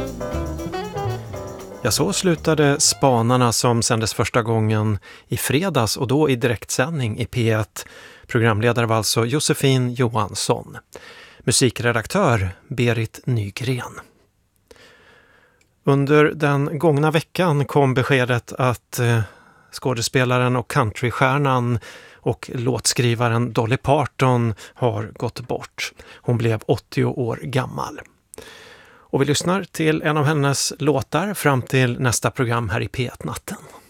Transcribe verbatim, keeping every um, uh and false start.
Ja, så slutade Spanarna som sändes första gången i fredags och då i direktsändning i P ett. Programledare var alltså Josefin Johansson. Musikredaktör Berit Nygren. Under den gångna veckan kom beskedet att eh, skådespelaren och countrystjärnan och låtskrivaren Dolly Parton har gått bort. Hon blev åttio år gammal. Och vi lyssnar till en av hennes låtar fram till nästa program här i P ett-natten.